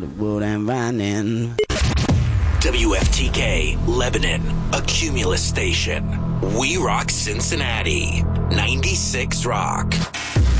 Hollywood and Vining. WFTK, Lebanon, a Cumulus station. We rock Cincinnati. 96 Rock.